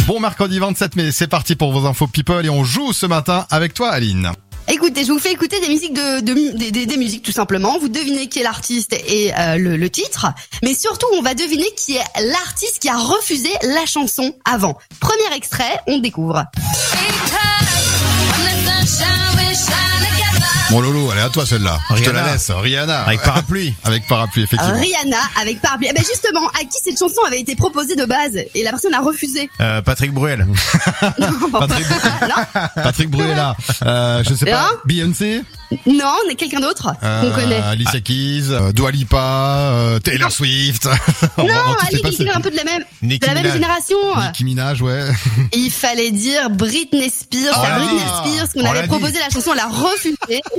Bon mercredi 27 mai, c'est parti pour vos infos people et on joue ce matin avec toi Aline. Écoutez, je vous fais écouter des musiques des musiques tout simplement. Vous devinez qui est l'artiste et le titre, mais surtout on va deviner qui est l'artiste qui a refusé la chanson avant. Premier extrait, on découvre. Mon Lolo, elle est à toi celle-là. Je te la laisse. Rihanna. Avec parapluie. Avec parapluie, effectivement. Rihanna avec parapluie. Eh ben justement, à qui cette chanson avait été proposée de base et la personne a refusé. Patrick Bruel. Patrick Bruella. Je sais pas. Beyoncé. Non, on est quelqu'un d'autre qu'on connaît. Alicia Keys, Dua Lipa, Taylor Swift. Non, allez, quelqu'un un peu de la même génération. Nicki Minaj, ouais. Il fallait dire Britney Spears. C'est à Britney Spears qu'on avait proposé la chanson, elle a refusé.